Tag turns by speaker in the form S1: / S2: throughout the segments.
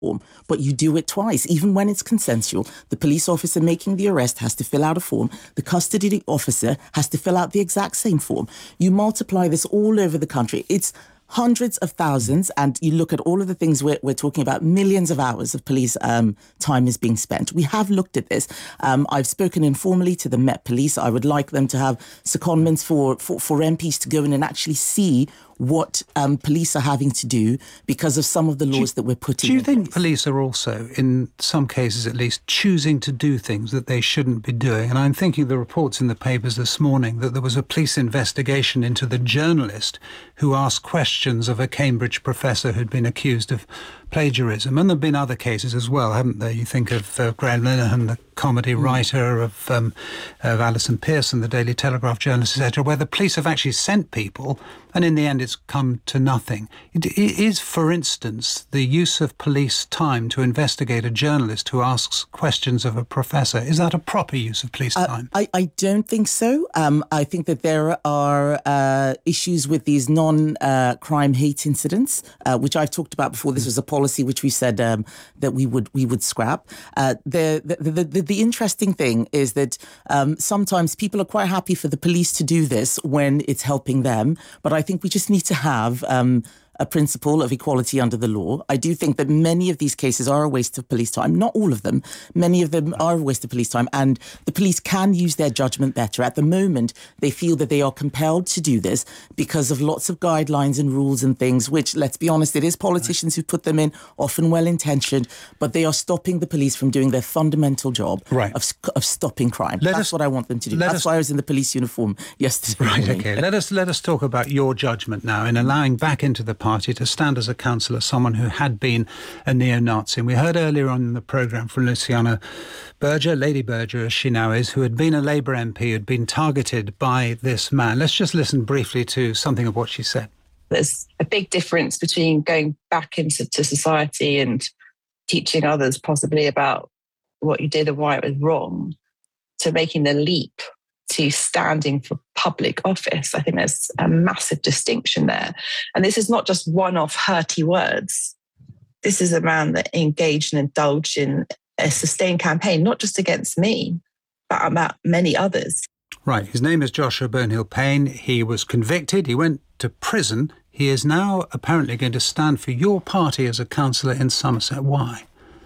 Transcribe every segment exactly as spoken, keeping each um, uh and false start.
S1: form, but you do it twice, even when it's consensual. The police officer making the arrest has to fill out a form. The custody officer has to fill out the exact same form. You multiply this all over the country. It's hundreds of thousands, and you look at all of the things we're, we're talking about, millions of hours of police um, time is being spent. We have looked at this. Um, I've spoken informally to the Met Police. I would like them to have secondments for, for, for M Ps to go in and actually see what um, police are having to do because of some of the laws you, that we're putting in
S2: Do you think
S1: place.
S2: Police are also, in some cases at least, choosing to do things that they shouldn't be doing? And I'm thinking the reports in the papers this morning that there was a police investigation into the journalist who asked questions of a Cambridge professor who'd been accused of plagiarism. And there have been other cases as well, haven't there? You think of uh, Graham Linehan, the comedy mm. writer, of, um, of Alison Pearson, the Daily Telegraph journalist, et cetera, where the police have actually sent people, and in the end it's come to nothing. It, it is, for instance, the use of police time to investigate a journalist who asks questions of a professor. Is that a proper use of police time?
S1: Uh, I, I don't think so. Um, I think that there are uh, issues with these non-crime uh, hate incidents, uh, which I've talked about before. This was a policy which we said um, that we would we would scrap. Uh, the, the, the, the, the interesting thing is that um, sometimes people are quite happy for the police to do this when it's helping them, but I think we just need to have um, a principle of equality under the law. I do think that many of these cases are a waste of police time. Not all of them. Many of them are a waste of police time, and the police can use their judgment better. At the moment, they feel that they are compelled to do this because of lots of guidelines and rules and things, which, let's be honest, it is politicians who put them in, often well-intentioned, but they are stopping the police from doing their fundamental job
S2: right.
S1: of, of stopping crime.
S2: Let
S1: That's
S2: us,
S1: what I want them to do. That's
S2: us,
S1: why I was in the police uniform yesterday
S2: Right,
S1: morning.
S2: okay. Let us, let us talk about your judgment now in allowing back into the party to stand as a councillor someone who had been a neo-Nazi. And we heard earlier on in the programme from Luciana Berger, Lady Berger as she now is, who had been a Labour M P, who had been targeted by this man. Let's just listen briefly to something of what she said.
S3: There's a big difference between going back into to society and teaching others possibly about what you did and why it was wrong, to making the leap to standing for public office. I think there's a massive distinction there. And this is not just one-off hurty words. This is a man that engaged and indulged in a sustained campaign, not just against me, but about many others.
S2: Right. His name is Joshua Burnhill-Payne. He was convicted. He went to prison. He is now apparently going to stand for your party as a councillor in Somerset. Why?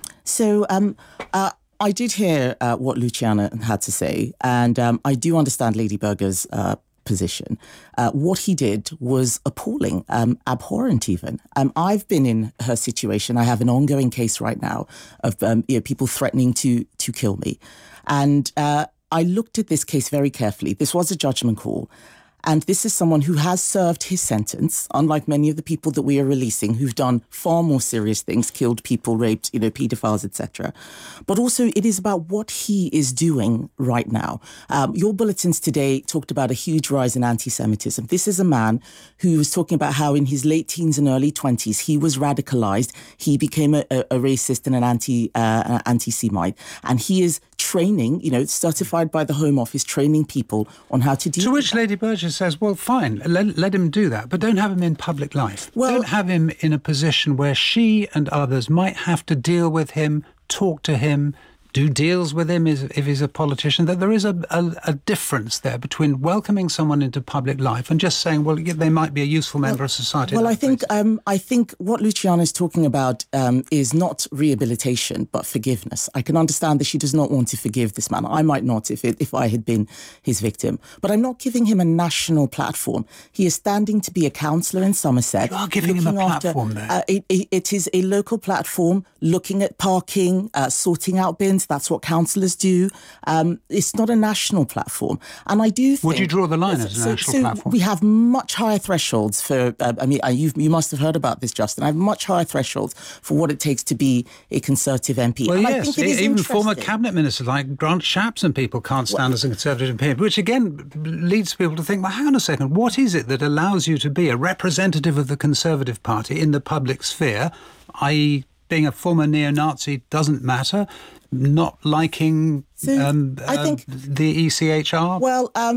S1: So, um, uh, I did hear uh, what Luciana had to say, and um, I do understand Lady Berger's uh, position. Uh, what he did was appalling, um, abhorrent even. Um, I've been in her situation. I have an ongoing case right now of um, you know, people threatening to to kill me. And uh, I looked at this case very carefully. This was a judgment call. And this is someone who has served his sentence, unlike many of the people that we are releasing who've done far more serious things, killed people, raped, you know, paedophiles, et cetera. But also it is about what he is doing right now. Um, your bulletins today talked about a huge rise in anti-Semitism. This is a man who was talking about how in his late teens and early twenties, he was radicalized. He became a, a, a racist and an anti, uh, an anti-Semite. And he is training, you know, certified by the Home Office, training people on how to deal
S2: To
S1: with
S2: which
S1: that.
S2: Lady Berger says, well, fine, let, let him do that, but don't have him in public life.
S1: Well,
S2: don't have him in a position where she and others might have to deal with him, talk to him, do deals with him if he's a politician. That there is a, a, a difference there between welcoming someone into public life and just saying, well, they might be a useful member
S1: well,
S2: of society.
S1: Well, I think um, I think what Luciana is talking about um, is not rehabilitation, but forgiveness. I can understand that she does not want to forgive this man. I might not if it, if I had been his victim. But I'm not giving him a national platform. He is standing to be a councillor in Somerset.
S2: You are giving him a
S1: after,
S2: platform there.
S1: Uh, it, it, it is a local platform looking at parking, uh, sorting out bins. That's what councillors do. Um, it's not a national platform. And I do think...
S2: Would you draw the line as a
S1: so,
S2: national
S1: so
S2: platform?
S1: We have much higher thresholds for... Uh, I mean, you've, you must have heard about this, Justin. I have much higher thresholds for what it takes to be a Conservative M P.
S2: Well,
S1: and
S2: yes,
S1: I think it is
S2: even former
S1: interesting.
S2: cabinet ministers like Grant Shapps and people can't stand well, as a Conservative M P, which again leads people to think, well, hang on a second, what is it that allows you to be a representative of the Conservative Party in the public sphere, that is being a former neo-Nazi doesn't matter, not liking
S1: so
S2: um,
S1: I
S2: uh,
S1: think,
S2: the E C H R?
S1: Well, um,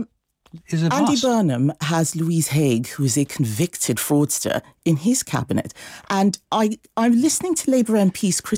S2: is a
S1: Andy
S2: must.
S1: Burnham has Louise Haigh, who is a convicted fraudster, in his cabinet. And I, I'm listening to Labour M Ps